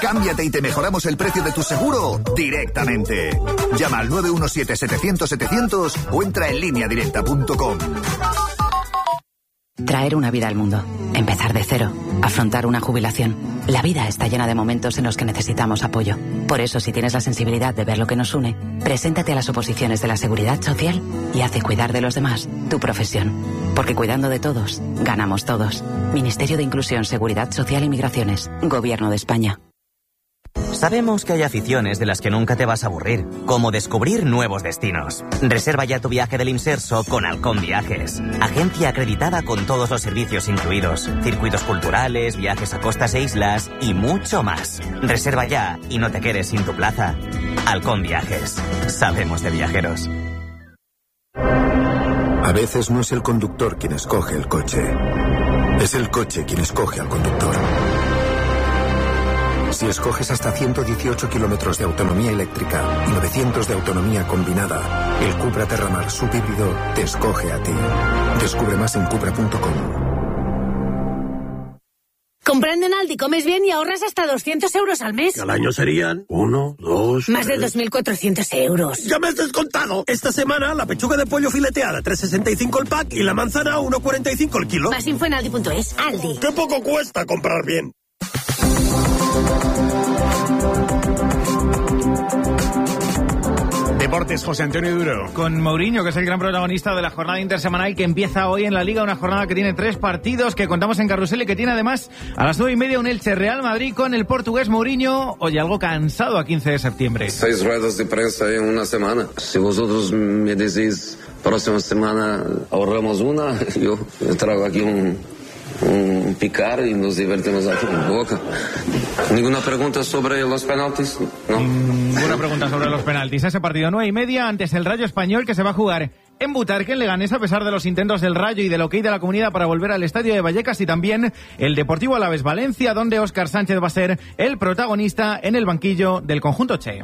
Cámbiate y te mejoramos el precio de tu seguro directamente. Llama al 917-700-700 o entra en lineadirecta.com. Traer una vida al mundo, empezar de cero, afrontar una jubilación. La vida está llena de momentos en los que necesitamos apoyo. Por eso, si tienes la sensibilidad de ver lo que nos une, preséntate a las oposiciones de la Seguridad Social y haz de cuidar de los demás tu profesión. Porque cuidando de todos, ganamos todos. Ministerio de Inclusión, Seguridad Social y Migraciones. Gobierno de España. Sabemos que hay aficiones de las que nunca te vas a aburrir, como descubrir nuevos destinos. Reserva ya tu viaje del Imserso con Halcón Viajes. Agencia acreditada con todos los servicios incluidos. Circuitos culturales, viajes a costas e islas y mucho más. Reserva ya y no te quedes sin tu plaza. Halcón Viajes. Sabemos de viajeros. A veces no es el conductor quien escoge el coche. Es el coche quien escoge al conductor. Si escoges hasta 118 kilómetros de autonomía eléctrica y 900 de autonomía combinada, el Cupra Terramar subhíbrido te escoge a ti. Descubre más en Cupra.com. Comprando en Aldi comes bien y ahorras hasta 200 euros al mes. Al año serían 1, 2... Más de 2.400 euros. ¡Ya me has descontado! Esta semana la pechuga de pollo fileteada 3,65 el pack y la manzana 1,45 el kilo. Más info en Aldi.es. Aldi. ¡Qué poco cuesta comprar bien! Deportes, José Antonio Duro. Con Mourinho, que es el gran protagonista de la jornada intersemanal que empieza hoy en la Liga, una jornada que tiene 3 partidos que contamos en Carrusel y que tiene además a las 9:30 un Elche Real Madrid con el portugués Mourinho. Oye, algo cansado a 15 de septiembre. 6 ruedas de prensa en una semana. Si vosotros me decís próxima semana ahorramos una, yo traigo aquí un picar y nos divertimos aquí en Boca. ¿Ninguna pregunta sobre los penaltis? No. Ninguna pregunta sobre los penaltis. Ese partido 9:30 antes el Rayo Español, que se va a jugar en Butarque, en Leganés, a pesar de los intentos del Rayo y del OK de la comunidad para volver al estadio de Vallecas, y también el Deportivo Alavés Valencia, donde Óscar Sánchez va a ser el protagonista en el banquillo del conjunto Che.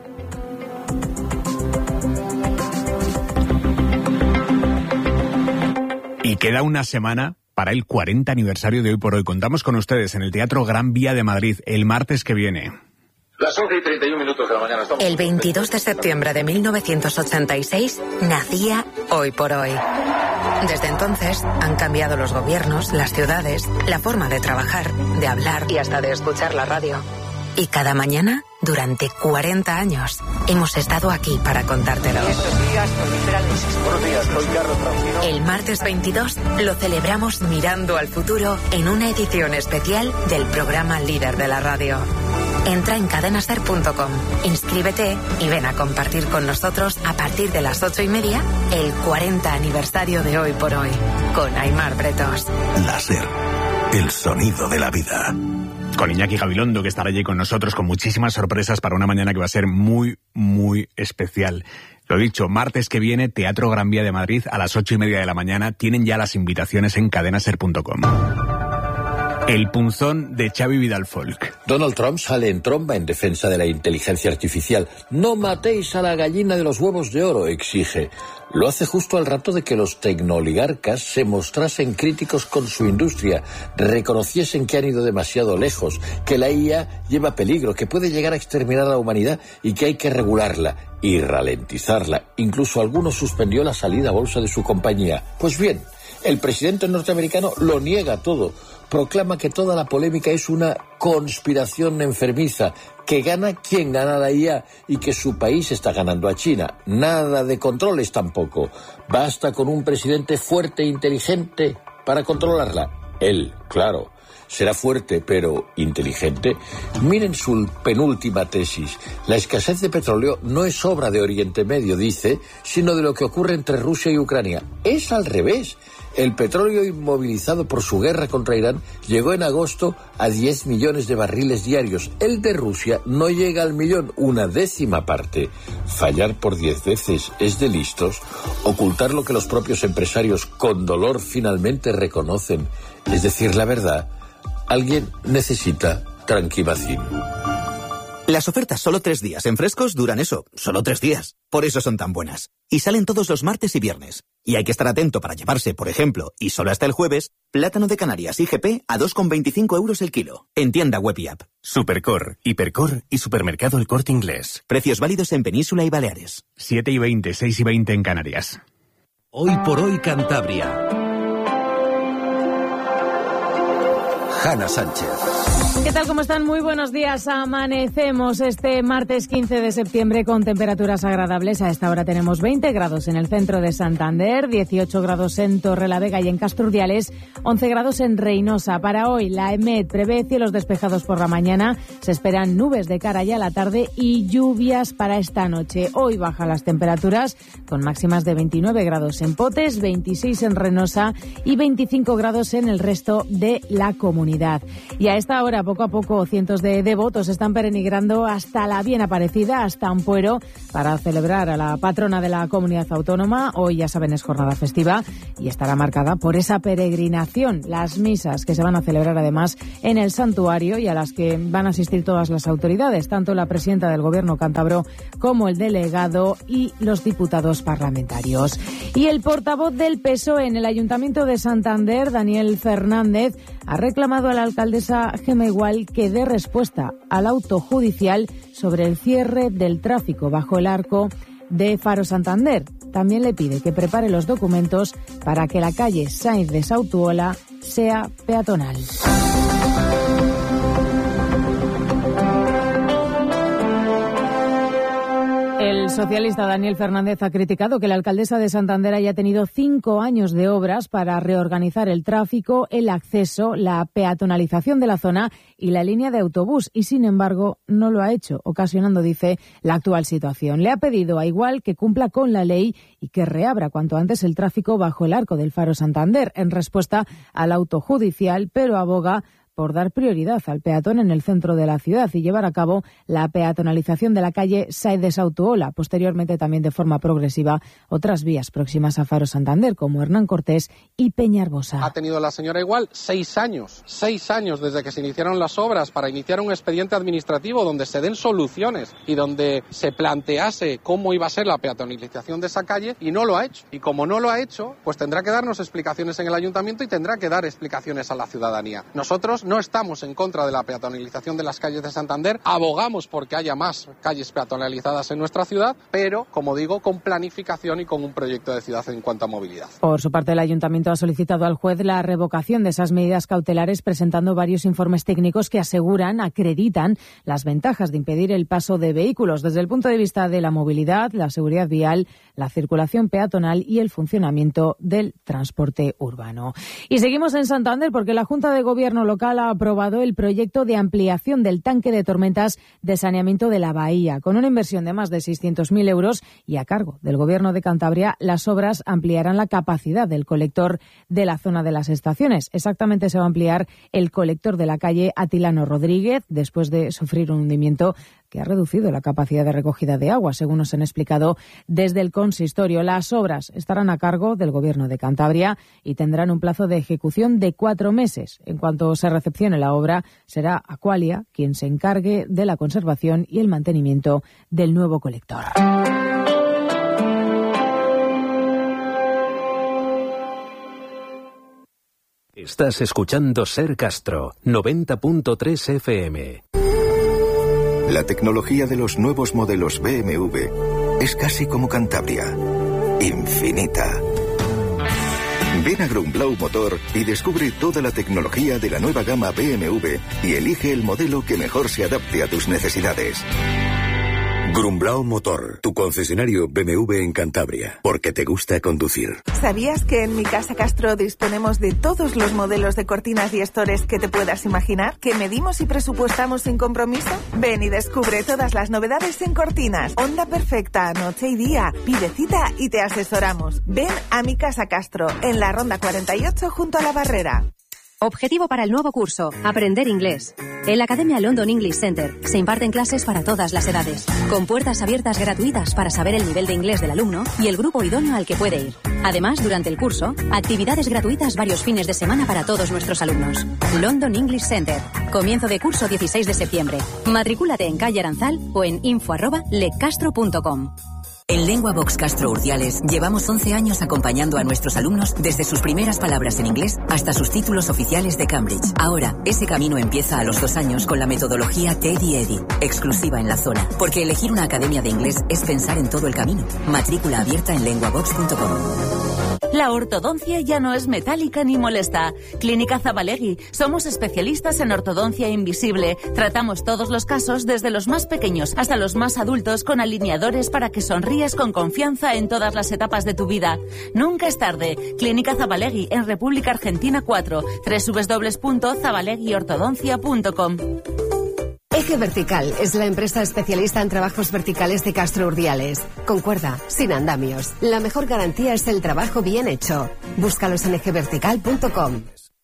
Y queda una semana para el 40 aniversario de Hoy por Hoy. Contamos con ustedes en el Teatro Gran Vía de Madrid el martes que viene. Las 11:31 de la mañana. El 22 de septiembre de 1986 nacía Hoy por Hoy. Desde entonces han cambiado los gobiernos, las ciudades, la forma de trabajar, de hablar y hasta de escuchar la radio. Y cada mañana, durante 40 años, hemos estado aquí para contártelo. Buenos días, soy Carlos Traujino. El martes 22 lo celebramos mirando al futuro en una edición especial del programa líder de la radio. Entra en cadenaser.com, inscríbete y ven a compartir con nosotros a partir de las 8:30 el 40 aniversario de Hoy por Hoy, con Aimar Bretos. La SER, el sonido de la vida. Con Iñaki Gabilondo, que estará allí con nosotros con muchísimas sorpresas para una mañana que va a ser muy, muy especial. Lo dicho, martes que viene, Teatro Gran Vía de Madrid a las 8:30 de la mañana. Tienen ya las invitaciones en cadenaser.com. El punzón de Xavi Vidal Folk. Donald Trump sale en tromba en defensa de la inteligencia artificial. No matéis a la gallina de los huevos de oro, exige. Lo hace justo al rato de que los tecnooligarcas se mostrasen críticos con su industria, reconociesen que han ido demasiado lejos, que la IA lleva peligro, que puede llegar a exterminar a la humanidad y que hay que regularla y ralentizarla. Incluso algunos suspendió la salida a bolsa de su compañía. Pues bien, el presidente norteamericano lo niega todo. Proclama que toda la polémica es una conspiración enfermiza, que gana quien gana la IA y que su país está ganando a China. Nada de controles tampoco. Basta con un presidente fuerte e inteligente para controlarla. Él, claro, será fuerte pero inteligente. Miren su penúltima tesis. La escasez de petróleo no es obra de Oriente Medio, dice, sino de lo que ocurre entre Rusia y Ucrania. Es al revés. El petróleo inmovilizado por su guerra contra Irán llegó en agosto a 10 millones de barriles diarios. El de Rusia no llega al millón, una décima parte. Fallar por 10 veces es de listos. Ocultar lo que los propios empresarios con dolor finalmente reconocen, es decir, la verdad. Alguien necesita Tranquimacin. Las ofertas solo 3 días en Frescos duran eso, solo 3 días. Por eso son tan buenas. Y salen todos los martes y viernes. y hay que estar atento para llevarse, por ejemplo, y solo hasta el jueves, plátano de Canarias IGP a 2,25 euros el kilo. En tienda web y app. Supercor, Hipercor y Supermercado El Corte Inglés. Precios válidos en Península y Baleares. 7:20, 6:20 en Canarias. Hoy por hoy Cantabria. Hanna Sánchez. ¿Qué tal? ¿Cómo están? Muy buenos días. Amanecemos este martes 15 de septiembre con temperaturas agradables. A esta hora tenemos 20 grados en el centro de Santander, 18 grados en Torrelavega y en Castrurdiales, 11 grados en Reynosa. Para hoy, la EMET prevé cielos despejados por la mañana. Se esperan nubes de cara ya a la tarde y lluvias para esta noche. Hoy bajan las temperaturas con máximas de 29 grados en Potes, 26 en Reynosa y 25 grados en el resto de la comunidad. Y a esta hora, poco a poco, cientos de devotos están peregrinando hasta la bien aparecida, hasta Ampuero, para celebrar a la patrona de la comunidad autónoma. Hoy, ya saben, es jornada festiva y estará marcada por esa peregrinación. Las misas que se van a celebrar además en el santuario y a las que van a asistir todas las autoridades, tanto la presidenta del gobierno cántabro como el delegado y los diputados parlamentarios. Y el portavoz del PSOE en el Ayuntamiento de Santander, Daniel Fernández, ha reclamado a la alcaldesa Gemma Igual que dé respuesta al auto judicial sobre el cierre del tráfico bajo el arco de Faro Santander. También le pide que prepare los documentos para que la calle Sainz de Sautuola sea peatonal. El socialista Daniel Fernández ha criticado que la alcaldesa de Santander haya tenido 5 años de obras para reorganizar el tráfico, el acceso, la peatonalización de la zona y la línea de autobús y, sin embargo, no lo ha hecho, ocasionando, dice, la actual situación. Le ha pedido a Igual que cumpla con la ley y que reabra cuanto antes el tráfico bajo el arco del Faro Santander en respuesta al auto judicial, pero aboga por dar prioridad al peatón en el centro de la ciudad y llevar a cabo la peatonalización de la calle Sainz de Sautuola, posteriormente también de forma progresiva otras vías próximas a Faro Santander, como Hernán Cortés y Peñarbosa. Ha tenido la señora Igual 6 años desde que se iniciaron las obras para iniciar un expediente administrativo donde se den soluciones y donde se plantease cómo iba a ser la peatonalización de esa calle, y no lo ha hecho. Y como no lo ha hecho, pues tendrá que darnos explicaciones en el ayuntamiento y tendrá que dar explicaciones a la ciudadanía. Nosotros no estamos en contra de la peatonalización de las calles de Santander, abogamos porque haya más calles peatonalizadas en nuestra ciudad, pero, como digo, con planificación y con un proyecto de ciudad en cuanto a movilidad. Por su parte, el ayuntamiento ha solicitado al juez la revocación de esas medidas cautelares, presentando varios informes técnicos que acreditan las ventajas de impedir el paso de vehículos desde el punto de vista de la movilidad, la seguridad vial, la circulación peatonal y el funcionamiento del transporte urbano. Y seguimos en Santander porque la Junta de Gobierno local ha aprobado el proyecto de ampliación del tanque de tormentas de saneamiento de la bahía. Con una inversión de más de 600.000 euros y a cargo del Gobierno de Cantabria, las obras ampliarán la capacidad del colector de la zona de las estaciones. Exactamente, se va a ampliar el colector de la calle Atilano Rodríguez después de sufrir un hundimiento que ha reducido la capacidad de recogida de agua, según nos han explicado desde el consistorio. Las obras estarán a cargo del Gobierno de Cantabria y tendrán un plazo de ejecución de 4 meses. En cuanto se recepcione la obra, será Aqualia quien se encargue de la conservación y el mantenimiento del nuevo colector. Estás escuchando Ser Castro, 90.3 FM. La tecnología de los nuevos modelos BMW es casi como Cantabria, infinita. Ven a Grumblau Motor y descubre toda la tecnología de la nueva gama BMW y elige el modelo que mejor se adapte a tus necesidades. Grumblau Motor, tu concesionario BMW en Cantabria, porque te gusta conducir. ¿Sabías que en Mi Casa Castro disponemos de todos los modelos de cortinas y estores que te puedas imaginar? ¿Que medimos y presupuestamos sin compromiso? Ven y descubre todas las novedades en cortinas. Onda perfecta, noche y día. Pide cita y te asesoramos. Ven a Mi Casa Castro, en la Ronda 48 junto a la Barrera. Objetivo para el nuevo curso, aprender inglés. En la Academia London English Center se imparten clases para todas las edades, con puertas abiertas gratuitas para saber el nivel de inglés del alumno y el grupo idóneo al que puede ir. Además, durante el curso, actividades gratuitas varios fines de semana para todos nuestros alumnos. London English Center. Comienzo de curso 16 de septiembre. Matricúlate en calle Aranzal o en info@lecastro.com. En LenguaVox Castro Urdiales llevamos 11 años acompañando a nuestros alumnos desde sus primeras palabras en inglés hasta sus títulos oficiales de Cambridge. Ahora, ese camino empieza a los 2 años con la metodología Teddy Eddy, exclusiva en la zona. Porque elegir una academia de inglés es pensar en todo el camino. Matrícula abierta en lenguavox.com. La ortodoncia ya no es metálica ni molesta. Clínica Zabalegui. Somos especialistas en ortodoncia invisible. Tratamos todos los casos, desde los más pequeños hasta los más adultos, con alineadores para que sonrías con confianza en todas las etapas de tu vida. Nunca es tarde. Clínica Zabalegui, en República Argentina 4. www.zabaleguiortodoncia.com. Eje Vertical es la empresa especialista en trabajos verticales de Castro Urdiales. Con cuerda, sin andamios. La mejor garantía es el trabajo bien hecho. Búscalos en ejevertical.com.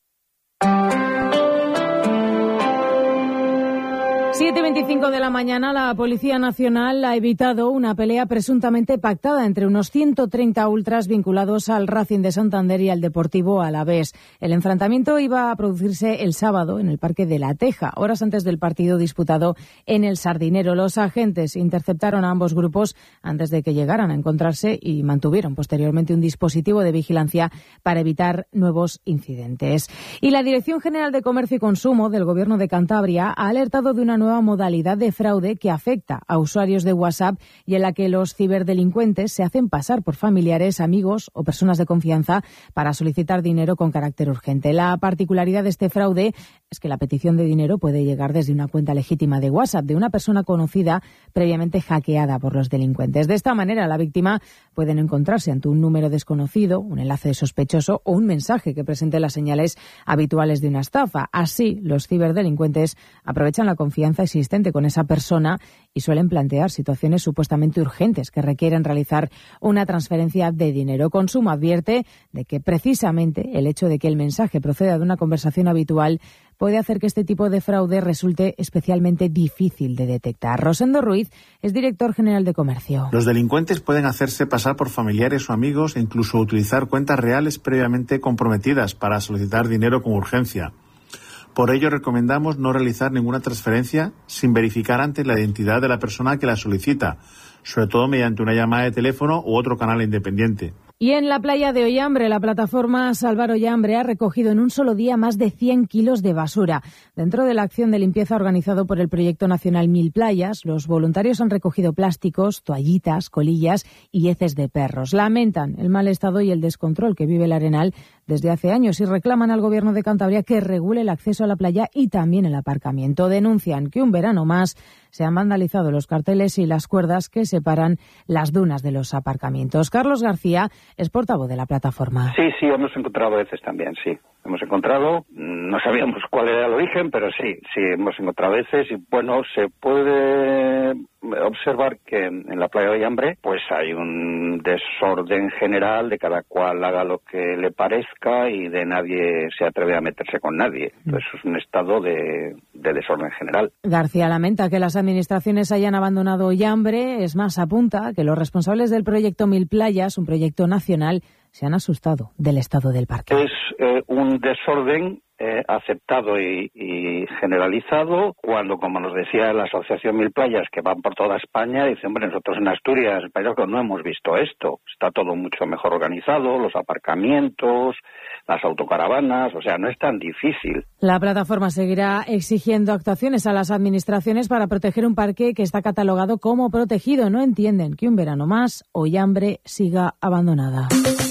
7:25 de la mañana, la Policía Nacional ha evitado una pelea presuntamente pactada entre unos 130 ultras vinculados al Racing de Santander y al Deportivo Alavés. El enfrentamiento iba a producirse el sábado en el Parque de la Teja, horas antes del partido disputado en el Sardinero. Los agentes interceptaron a ambos grupos antes de que llegaran a encontrarse y mantuvieron posteriormente un dispositivo de vigilancia para evitar nuevos incidentes. Y la Dirección General de Comercio y Consumo del Gobierno de Cantabria ha alertado de una nueva modalidad de fraude que afecta a usuarios de WhatsApp y en la que los ciberdelincuentes se hacen pasar por familiares, amigos o personas de confianza para solicitar dinero con carácter urgente. La particularidad de este fraude es que la petición de dinero puede llegar desde una cuenta legítima de WhatsApp de una persona conocida previamente hackeada por los delincuentes. De esta manera, la víctima puede encontrarse ante un número desconocido, un enlace sospechoso o un mensaje que presente las señales habituales de una estafa. Así, los ciberdelincuentes aprovechan la confianza existente con esa persona y suelen plantear situaciones supuestamente urgentes que requieren realizar una transferencia de dinero. Consumo advierte de que precisamente el hecho de que el mensaje proceda de una conversación habitual puede hacer que este tipo de fraude resulte especialmente difícil de detectar. Rosendo Ruiz es director general de Comercio. Los delincuentes pueden hacerse pasar por familiares o amigos e incluso utilizar cuentas reales previamente comprometidas para solicitar dinero con urgencia. Por ello, recomendamos no realizar ninguna transferencia sin verificar antes la identidad de la persona que la solicita, sobre todo mediante una llamada de teléfono u otro canal independiente. Y en la playa de Ollambre, la plataforma Salvar Ollambre ha recogido en un solo día más de 100 kilos de basura. Dentro de la acción de limpieza organizado por el Proyecto Nacional 1000 Playas, los voluntarios han recogido plásticos, toallitas, colillas y heces de perros. Lamentan el mal estado y el descontrol que vive el Arenal desde hace años y reclaman al Gobierno de Cantabria que regule el acceso a la playa y también el aparcamiento. Denuncian que un verano más se han vandalizado los carteles y las cuerdas que separan las dunas de los aparcamientos. Carlos García es portavoz de la plataforma. Sí, hemos encontrado veces también, sí. Hemos encontrado, no sabíamos cuál era el origen, pero sí, hemos encontrado veces y bueno, se puede observar que en la playa de Ollambre pues hay un desorden general, de cada cual haga lo que le parezca y de nadie se atreve a meterse con nadie. Entonces es un estado de desorden general. García lamenta que las administraciones hayan abandonado Ollambre, es más, apunta que los responsables del proyecto 1000 Playas, un proyecto nacional, se han asustado del estado del parque. Es un desorden aceptado y generalizado cuando, como nos decía la Asociación 1000 Playas, que van por toda España, dicen, hombre, nosotros en Asturias, no hemos visto esto. Está todo mucho mejor organizado, los aparcamientos, las autocaravanas, o sea, no es tan difícil. La plataforma seguirá exigiendo actuaciones a las administraciones para proteger un parque que está catalogado como protegido. No entienden que un verano más Ollambre siga abandonada.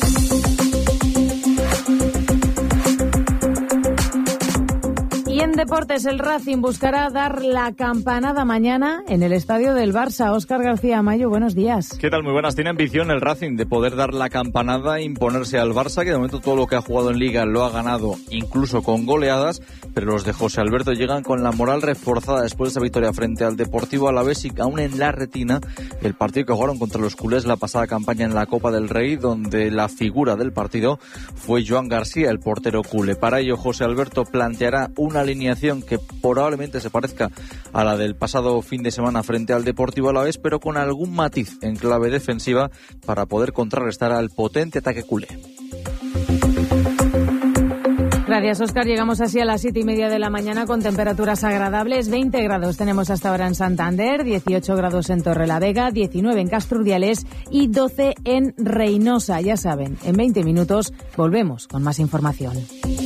En deportes, el Racing buscará dar la campanada mañana en el estadio del Barça. Óscar García Mayo, buenos días. ¿Qué tal? Muy buenas. Tiene ambición el Racing de poder dar la campanada e imponerse al Barça, que de momento todo lo que ha jugado en Liga lo ha ganado, incluso con goleadas, pero los de José Alberto llegan con la moral reforzada después de esa victoria frente al Deportivo Alavés y aún en la retina el partido que jugaron contra los culés la pasada campaña en la Copa del Rey, donde la figura del partido fue Joan García, el portero culé. Para ello, José Alberto planteará una alineación que probablemente se parezca a la del pasado fin de semana frente al Deportivo Alavés, pero con algún matiz en clave defensiva para poder contrarrestar al potente ataque culé. Gracias, Óscar. Llegamos así a las 7:30 de la mañana con temperaturas agradables. 20 grados tenemos hasta ahora en Santander, 18 grados en Torrelavega, 19 en Castro Urdiales y 12 en Reynosa. Ya saben, en 20 minutos volvemos con más información.